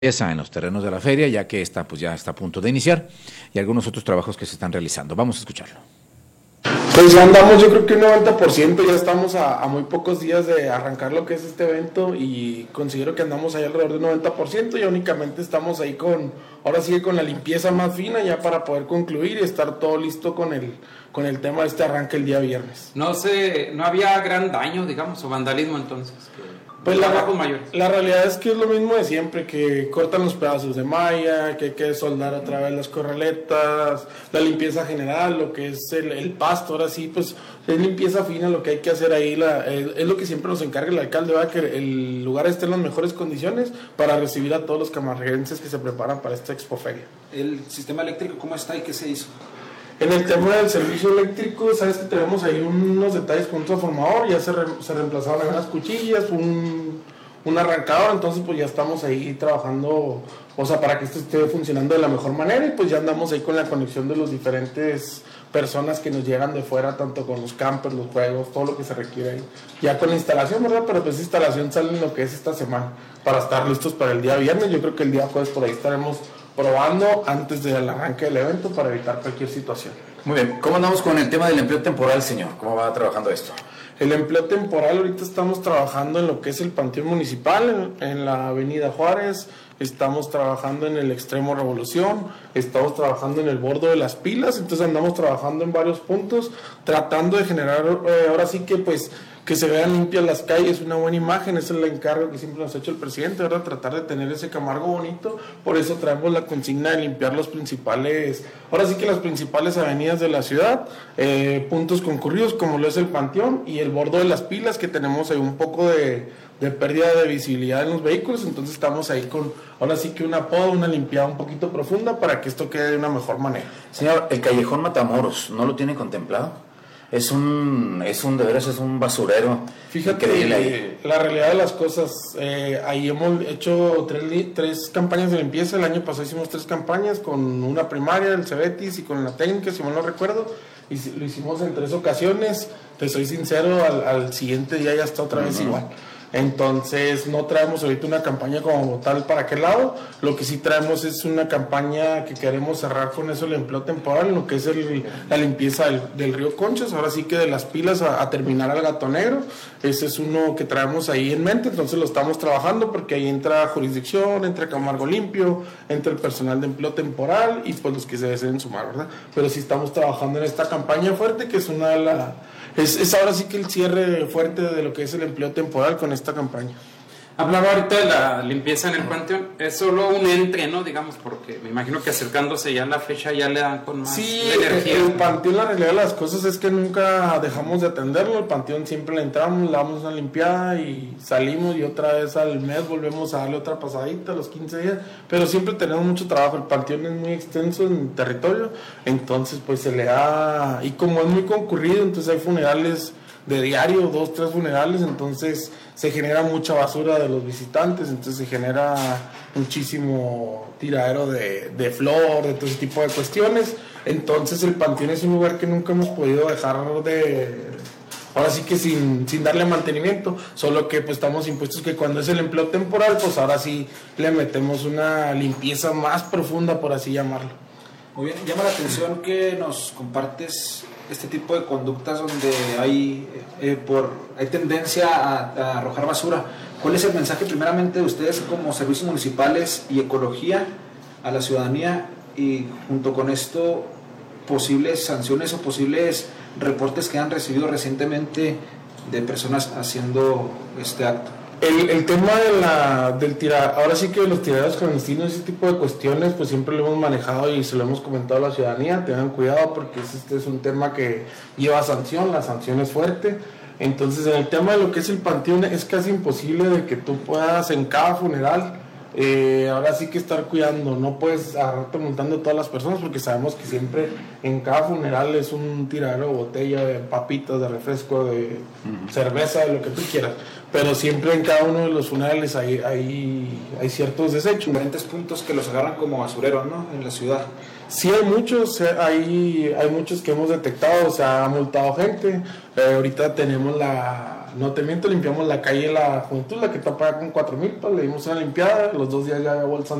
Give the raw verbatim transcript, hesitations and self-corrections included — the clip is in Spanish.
Empieza en los terrenos de la feria, ya que esta pues ya está a punto de iniciar, y algunos otros trabajos que se están realizando. Vamos a escucharlo. Pues ya andamos, yo creo que un noventa por ciento, ya estamos a, a muy pocos días de arrancar lo que es este evento y considero que andamos ahí alrededor del noventa por ciento, ya únicamente estamos ahí con, ahora sí con la limpieza más fina ya para poder concluir y estar todo listo con el, con el tema de este arranque el día viernes. No sé, no había gran daño, digamos, o vandalismo entonces. Pues la, la realidad es que es lo mismo de siempre, que cortan los pedazos de malla, que hay que soldar otra vez las corraletas, la limpieza general, lo que es el, el pasto, ahora sí, pues es limpieza fina lo que hay que hacer ahí, la, es, es lo que siempre nos encarga el alcalde, ¿verdad? Que el lugar esté en las mejores condiciones para recibir a todos los camarguenses que se preparan para esta expoferia. ¿El sistema eléctrico cómo está y qué se hizo? En el tema del servicio eléctrico, sabes que tenemos ahí unos detalles con un transformador, ya se, re, se reemplazaron algunas cuchillas, un, un arrancador, entonces pues ya estamos ahí trabajando, o sea, para que esto esté funcionando de la mejor manera, y pues ya andamos ahí con la conexión de los diferentes personas que nos llegan de fuera, tanto con los campers, los juegos, todo lo que se requiere ahí. Ya con la instalación, ¿verdad? Pero pues esa instalación sale en lo que es esta semana, para estar listos para el día viernes. Yo creo que el día jueves por ahí estaremos probando antes del arranque del evento para evitar cualquier situación. Muy bien, ¿cómo andamos con el tema del empleo temporal, señor? ¿Cómo va trabajando esto? El empleo temporal, ahorita estamos trabajando en lo que es el Panteón Municipal, en, en la Avenida Juárez, estamos trabajando en el Extremo Revolución, estamos trabajando en el Bordo de las Pilas, entonces andamos trabajando en varios puntos, tratando de generar, eh, ahora sí que pues, que se vean limpias las calles, una buena imagen, ese es el encargo que siempre nos ha hecho el presidente, ¿verdad? Tratar de tener ese Camargo bonito, por eso traemos la consigna de limpiar los principales, ahora sí que las principales avenidas de la ciudad, eh, puntos concurridos como lo es el Panteón y el Bordo de las Pilas, que tenemos ahí un poco de, de pérdida de visibilidad en los vehículos, entonces estamos ahí con, ahora sí que una poda, una limpiada un poquito profunda para que esto quede de una mejor manera. Señor, el Callejón Matamoros, ¿no lo tiene contemplado? Es un, es un, de veras, es un basurero. Fíjate, eh, la realidad de las cosas, eh, ahí hemos hecho tres, tres campañas de limpieza, el año pasado hicimos tres campañas con una primaria, el Cebetis y con la técnica, si mal no recuerdo, y lo hicimos en tres ocasiones, te soy sincero, al, al siguiente día ya está otra vez uh-huh. igual. Entonces no traemos ahorita una campaña como tal para aquel lado, lo que sí traemos es una campaña que queremos cerrar con eso el empleo temporal, en lo que es el, la limpieza del, del río Conchas, ahora sí que de las pilas a, a terminar al Gato Negro, ese es uno que traemos ahí en mente, entonces lo estamos trabajando porque ahí entra jurisdicción, entra Camargo Limpio, entra el personal de empleo temporal y pues los que se deseen sumar, ¿verdad? Pero sí estamos trabajando en esta campaña fuerte que es una de las... Es, es ahora sí que el cierre fuerte de lo que es el empleo temporal con esta campaña. Hablaba ahorita de la limpieza en el panteón, es solo un entre, ¿no? Digamos, porque me imagino que acercándose ya la fecha ya le dan con más sí, energía. El, el panteón, la realidad de las cosas es que nunca dejamos de atenderlo, el panteón siempre le entramos, le damos una limpiada y salimos y otra vez al mes volvemos a darle otra pasadita a los quince días, pero siempre tenemos mucho trabajo, el panteón es muy extenso en territorio, entonces pues se le da, y como es muy concurrido, entonces hay funerales de diario, dos, tres funerales, entonces se genera mucha basura de los visitantes, entonces se genera muchísimo tiradero de, de flor, de todo ese tipo de cuestiones, entonces el panteón es un lugar que nunca hemos podido dejar de, ahora sí que sin, sin darle mantenimiento, solo que pues estamos impuestos que cuando es el empleo temporal, pues ahora sí le metemos una limpieza más profunda, por así llamarlo. Muy bien, llama la atención que nos compartes este tipo de conductas donde hay, eh, por, hay tendencia a, a arrojar basura. ¿Cuál es el mensaje primeramente de ustedes como servicios municipales y ecología a la ciudadanía y junto con esto posibles sanciones o posibles reportes que han recibido recientemente de personas haciendo este acto? El, el tema de la, del tirar, ahora sí que los tiraderos clandestinos, ese tipo de cuestiones, pues siempre lo hemos manejado y se lo hemos comentado a la ciudadanía, tengan cuidado porque este es un tema que lleva sanción, la sanción es fuerte, entonces en el tema de lo que es el panteón es casi imposible de que tú puedas en cada funeral, eh, ahora sí que estar cuidando, no puedes agarrarte montando a todas las personas porque sabemos que siempre en cada funeral es un tiradero de botella, de papitas, de refresco, de uh-huh. cerveza, de lo que tú quieras, pero siempre en cada uno de los funerales hay, hay, hay ciertos desechos. Diferentes puntos que los agarran como basureros, ¿no? En la ciudad. Sí, hay muchos, hay, hay muchos que hemos detectado, se ha multado gente, eh, ahorita tenemos la... no te miento, limpiamos la calle La Juventud, la que está pagada con cuatro mil, pues le dimos una limpiada, los dos días ya bolsa